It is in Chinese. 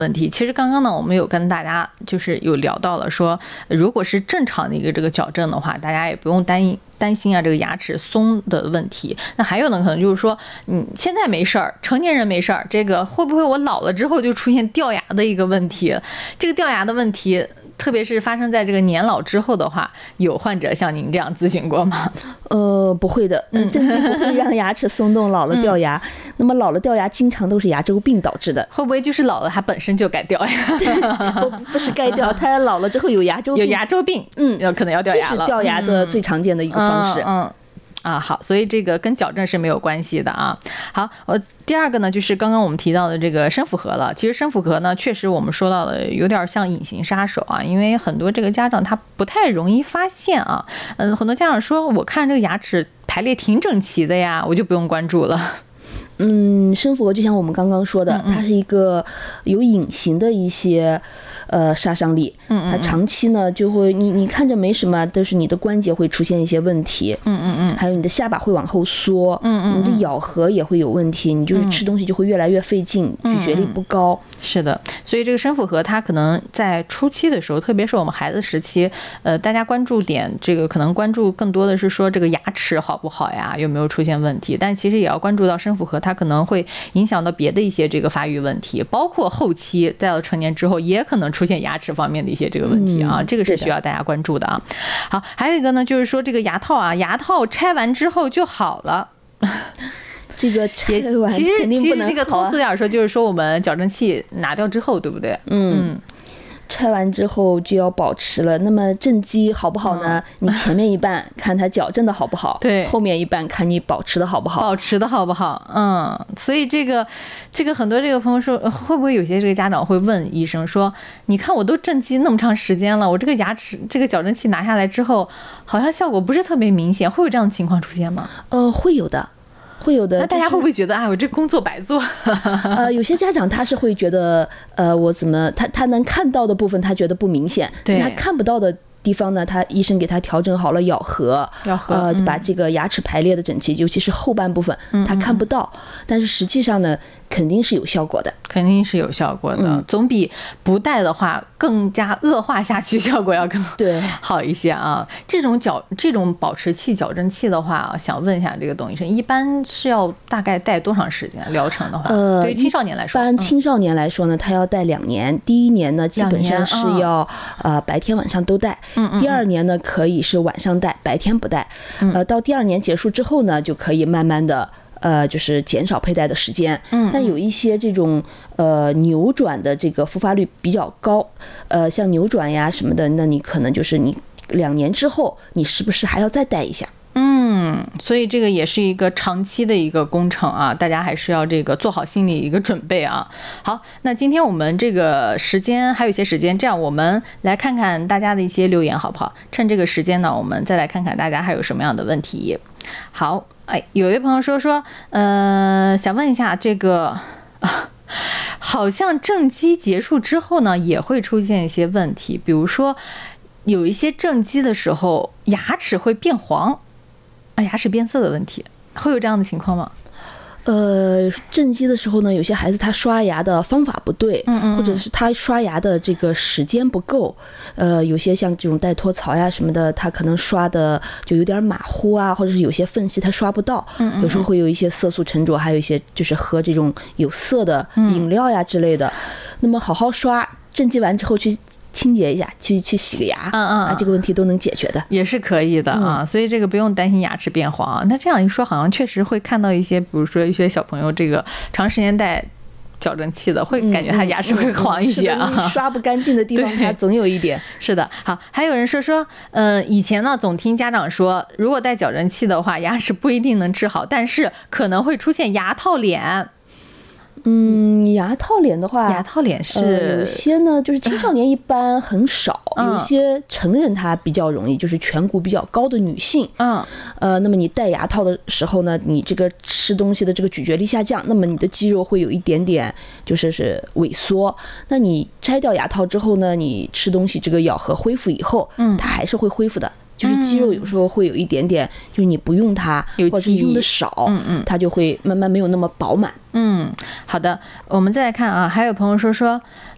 问题。其实刚刚呢，我们有跟大家就是有聊到了说，如果是正常的一个这个矫正的话，大家也不用担心啊这个牙齿松的问题。那还有呢，可能就是说，现在没事儿，成年人没事儿，这个会不会我老了之后就出现掉牙的一个问题？这个掉牙的问题，特别是发生在这个年老之后的话，有患者像您这样咨询过吗？ 不会的，正畸不会让牙齿松动，老了掉牙。那么老了掉牙，经常都是牙周病导致的。 会不会就是老了它本身就该掉牙？ 不是该掉，它老了之后有牙周病， 有牙周病，可能要掉牙了。 这是掉牙的最常见的一个方式。 好，所以这个跟矫正是没有关系的啊。好，第二个呢，就是刚刚我们提到的这个深复合了。其实深复合呢，确实我们说到的有点像隐形杀手啊，因为很多这个家长他不太容易发现啊。很多家长说，我看这个牙齿排列挺整齐的呀，我就不用关注了。 深复合就像我们刚刚说的，它是一个有隐形的一些杀伤力。它长期呢就会你看着没什么，但是你的关节会出现一些问题。还有你的下巴会往后缩。你的咬合也会有问题，你就是吃东西就会越来越费劲，咀嚼力不高。 是的，所以这个深复合它可能在初期的时候，特别是我们孩子时期，大家关注点这个可能关注更多的是说这个牙齿好不好呀，有没有出现问题，但其实也要关注到深复合它可能会影响到别的一些这个发育问题，包括后期在了成年之后也可能出现牙齿方面的一些这个问题啊，这个是需要大家关注的啊。好，还有一个呢，就是说这个牙套啊，牙套拆完之后就好了。 这个拆完其实这个通俗点说，就是说我们矫正器拿掉之后，对不对？ 拆完之后就要保持了。那么正畸好不好呢？你前面一半看它矫正的好不好， 对， 后面一半看你保持的好不好。 所以这个很多这个朋友说，会不会有些这个家长会问医生说，你看我都正畸那么长时间了，我这个牙齿这个矫正器拿下来之后，好像效果不是特别明显，会有这样的情况出现吗？ 会有的。 那大家会不会觉得，我这工作白做？ 有些家长他是会觉得，我怎么他能看到的部分他觉得不明显， 对， 他看不到的地方呢，医生给他调整好了咬合，把这个牙齿排列的整齐，尤其是后半部分他看不到，但是实际上呢，肯定是有效果的，总比不戴的话更加恶化下去，效果要更好一些啊。这种保持器矫正器的话，想问一下这个董医生，一般是要大概戴多长时间疗程的话？对于青少年来说， 一般青少年来说呢，他要戴2年。第1年呢，基本上是要白天晚上都戴。第2年呢，可以是晚上戴，白天不戴。到第2年结束之后呢，就可以慢慢的就是减少佩戴的时间。但有一些这种扭转的这个复发率比较高，像扭转呀什么的，那你可能就是你2年之后，你是不是还要再戴一下？ 所以这个也是一个长期的一个工程啊，大家还是要这个做好心理一个准备啊。好，那今天我们这个时间还有一些时间，这样我们来看看大家的一些留言好不好？趁这个时间呢，我们再来看看大家还有什么样的问题。好，有一位朋友说，想问一下这个。好像正畸结束之后呢，也会出现一些问题，比如说有一些正畸的时候，牙齿会变黄，牙齿变色的问题，会有这样的情况吗？ 正畸的时候呢，有些孩子他刷牙的方法不对，或者是他刷牙的这个时间不够，有些像这种带托槽呀什么的，他可能刷的就有点马虎啊，或者是有些缝隙他刷不到，有时候会有一些色素沉着，还有一些就是喝这种有色的饮料呀之类的。那么好好刷，正畸完之后去清洁一下，去洗个牙，这个问题都能解决的， 也是可以的啊。所以这个不用担心牙齿变黄。那这样一说，好像确实会看到一些，比如说一些小朋友这个长时间戴矫正器的，会感觉他牙齿会黄一些啊。 刷不干净的地方，它总有一点。 是的。好，还有人说，以前呢总听家长说，如果戴矫正器的话，牙齿不一定能治好，但是可能会出现牙套脸。 牙套脸的话， 牙套脸是有些呢，就是青少年一般很少，有些成人他比较容易，就是颧骨比较高的女性，那么你戴牙套的时候呢，你这个吃东西的这个咀嚼力下降，那么你的肌肉会有一点点就是萎缩。那你摘掉牙套之后呢，你吃东西这个咬合恢复以后，它还是会恢复的。就是肌肉有时候会有一点点，就是你不用它，或者用的少，它就会慢慢没有那么饱满。 好的，我们再来看啊，还有朋友说，